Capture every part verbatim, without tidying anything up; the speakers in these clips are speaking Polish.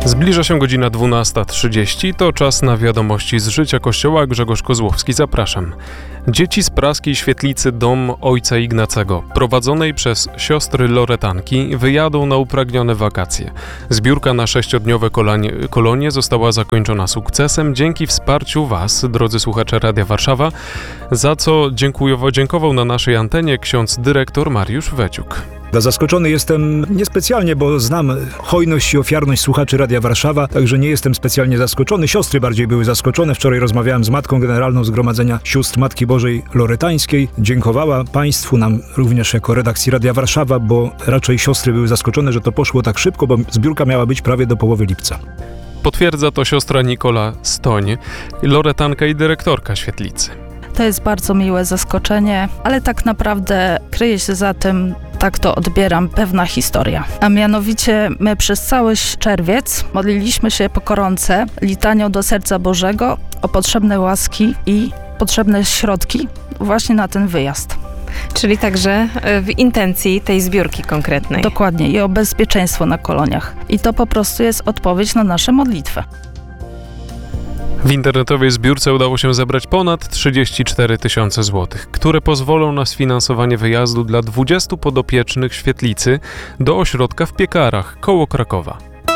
Zbliża się godzina dwunasta trzydzieści, to czas na wiadomości z życia Kościoła. Grzegorz Kozłowski, zapraszam. Dzieci z praskiej świetlicy Dom Ojca Ignacego, prowadzonej przez siostry Loretanki, wyjadą na upragnione wakacje. Zbiórka na sześciodniowe kolonie, kolonie została zakończona sukcesem dzięki wsparciu Was, drodzy słuchacze Radia Warszawa, za co dziękuję, dziękował na naszej antenie ksiądz dyrektor Mariusz Weciuk. Zaskoczony jestem niespecjalnie, bo znam hojność i ofiarność słuchaczy Radia Warszawa, także nie jestem specjalnie zaskoczony. Siostry bardziej były zaskoczone. Wczoraj rozmawiałem z matką generalną Zgromadzenia Sióstr Matki Bożej Loretańskiej. Dziękowała Państwu, nam również jako redakcji Radia Warszawa, bo raczej siostry były zaskoczone, że to poszło tak szybko, bo zbiórka miała być prawie do połowy lipca. Potwierdza to siostra Nikola Stoń, Loretanka i dyrektorka świetlicy. To jest bardzo miłe zaskoczenie, ale tak naprawdę kryje się za tym, tak to odbieram, pewna historia. A mianowicie my przez cały czerwiec modliliśmy się po koronce litanią do Serca Bożego o potrzebne łaski i potrzebne środki właśnie na ten wyjazd. Czyli także w intencji tej zbiórki konkretnej. Dokładnie, i o bezpieczeństwo na koloniach. I to po prostu jest odpowiedź na nasze modlitwy. W internetowej zbiórce udało się zebrać ponad trzydzieści cztery tysiące złotych, które pozwolą na sfinansowanie wyjazdu dla dwudziestu podopiecznych świetlicy do ośrodka w Piekarach, koło Krakowa.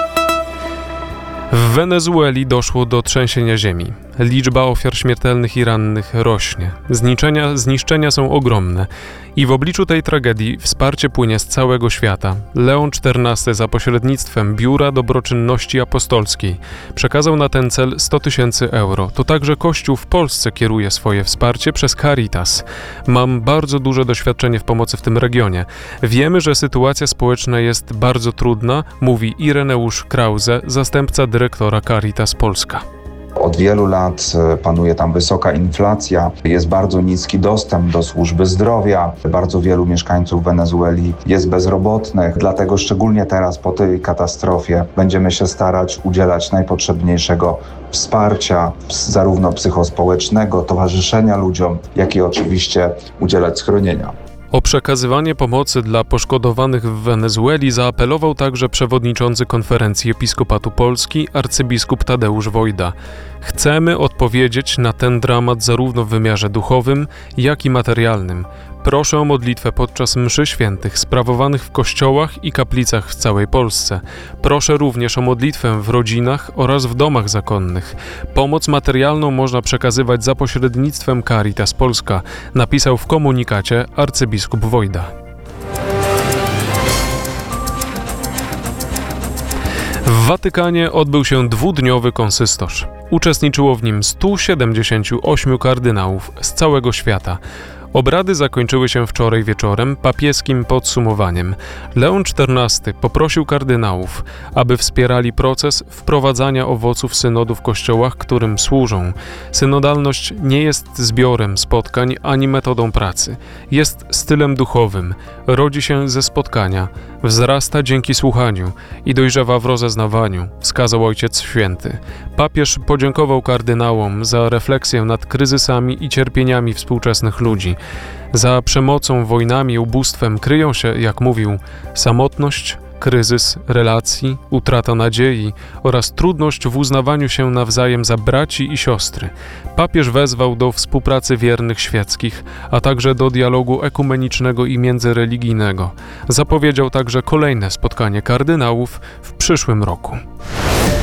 W Wenezueli doszło do trzęsienia ziemi. Liczba ofiar śmiertelnych i rannych rośnie. Zniszczenia, zniszczenia są ogromne. I w obliczu tej tragedii wsparcie płynie z całego świata. Leon czternasty za pośrednictwem Biura Dobroczynności Apostolskiej przekazał na ten cel sto tysięcy euro. To także Kościół w Polsce kieruje swoje wsparcie przez Caritas. Mam bardzo duże doświadczenie w pomocy w tym regionie. Wiemy, że sytuacja społeczna jest bardzo trudna, mówi Ireneusz Krause, zastępca dyrektora Caritas Polska. Od wielu lat panuje tam wysoka inflacja, jest bardzo niski dostęp do służby zdrowia, bardzo wielu mieszkańców Wenezueli jest bezrobotnych, dlatego szczególnie teraz po tej katastrofie będziemy się starać udzielać najpotrzebniejszego wsparcia, zarówno psychospołecznego, towarzyszenia ludziom, jak i oczywiście udzielać schronienia. O przekazywanie pomocy dla poszkodowanych w Wenezueli zaapelował także przewodniczący Konferencji Episkopatu Polski arcybiskup Tadeusz Wojda. Chcemy odpowiedzieć na ten dramat zarówno w wymiarze duchowym, jak i materialnym. Proszę o modlitwę podczas mszy świętych sprawowanych w kościołach i kaplicach w całej Polsce. Proszę również o modlitwę w rodzinach oraz w domach zakonnych. Pomoc materialną można przekazywać za pośrednictwem Caritas Polska, napisał w komunikacie arcybiskup Wojda. W Watykanie odbył się dwudniowy konsystosz. Uczestniczyło w nim stu siedemdziesięciu ośmiu kardynałów z całego świata. Obrady zakończyły się wczoraj wieczorem papieskim podsumowaniem. Leon czternasty poprosił kardynałów, aby wspierali proces wprowadzania owoców synodu w kościołach, którym służą. Synodalność nie jest zbiorem spotkań ani metodą pracy. Jest stylem duchowym, rodzi się ze spotkania, wzrasta dzięki słuchaniu i dojrzewa w rozeznawaniu, wskazał Ojciec Święty. Papież podziękował kardynałom za refleksję nad kryzysami i cierpieniami współczesnych ludzi. Za przemocą, wojnami, ubóstwem kryją się, jak mówił, samotność, kryzys relacji, utrata nadziei oraz trudność w uznawaniu się nawzajem za braci i siostry. Papież wezwał do współpracy wiernych świeckich, a także do dialogu ekumenicznego i międzyreligijnego. Zapowiedział także kolejne spotkanie kardynałów w przyszłym roku.